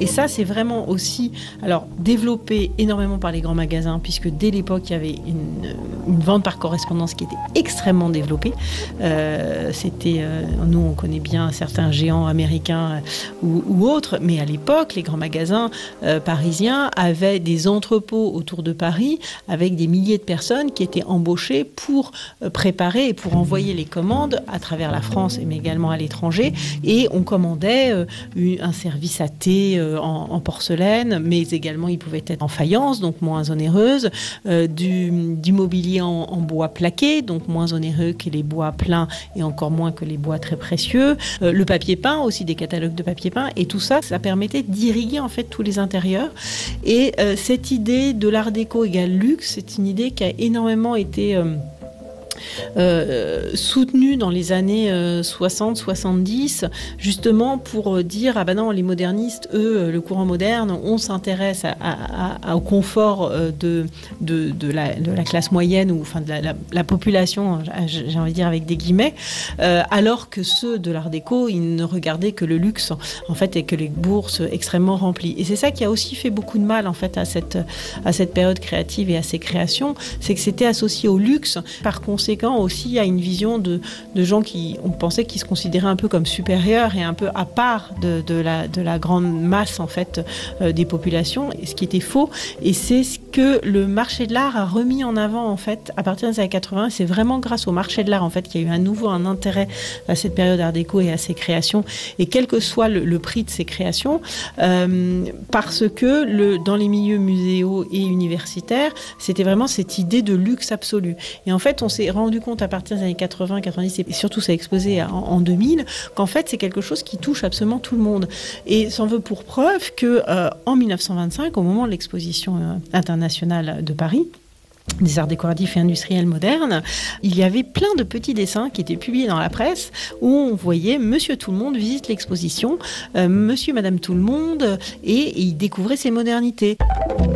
Et ça, c'est vraiment aussi, alors, développé énormément par les grands magasins, puisque dès l'époque, il y avait une vente par correspondance qui était extrêmement développée. Nous, on connaît bien certains géants américains ou autres, mais à l'époque, les grands magasins parisiens avaient des entrepôts autour de Paris avec des milliers de personnes qui étaient embauchées pour préparer et pour envoyer les commandes à travers la France, mais également à l'étranger. Et on commandait un service à thé en porcelaine, mais également il pouvait être en faïence, donc moins onéreuse, du mobilier en bois plaqué, donc moins onéreux que les bois pleins et encore moins que les bois très précieux, le papier peint, aussi des catalogues de papier peint, et tout ça, ça permettait d'irriguer en fait tous les intérieurs. Et cette idée de l'art déco égale luxe, c'est une idée qui a énormément été soutenu dans les années 60-70, justement pour dire ah ben non, les modernistes, eux, le courant moderne, on s'intéresse au confort de la classe moyenne, ou enfin de la population, j'ai envie de dire avec des guillemets, alors que ceux de l'art déco, ils ne regardaient que le luxe en fait, et que les bourses extrêmement remplies. Et c'est ça qui a aussi fait beaucoup de mal en fait à cette période créative et à ces créations, c'est que c'était associé au luxe. Par conséquent aussi à une vision de gens qui, on pensait qu'ils se considéraient un peu comme supérieurs et un peu à part de la grande masse en fait des populations, et ce qui était faux. Et c'est ce que le marché de l'art a remis en avant en fait à partir des années 80. C'est vraiment grâce au marché de l'art en fait qu'il y a eu à nouveau un intérêt à cette période art déco et à ces créations, et quel que soit le prix de ces créations, parce que dans les milieux muséaux et universitaires, c'était vraiment cette idée de luxe absolu. Et en fait, on s'est rendu compte à partir des années 80, 90 et surtout ça a explosé en 2000, qu'en fait c'est quelque chose qui touche absolument tout le monde. Et ça en veut pour preuve que en 1925, au moment de l'exposition internationale de Paris des arts décoratifs et industriels modernes, il y avait plein de petits dessins qui étaient publiés dans la presse où on voyait Monsieur Tout-le-Monde visite l'exposition, Monsieur Madame Tout-le-Monde, et il découvrait ses modernités.